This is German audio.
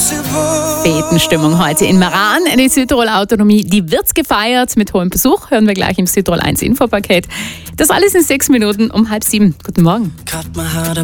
Fetenstimmung heute in Meran. Die Südtirol-Autonomie, die wird gefeiert mit hohem Besuch. Hören wir gleich im Südtirol 1 Infopaket. Das alles in 6 Minuten um 6:30. Guten Morgen.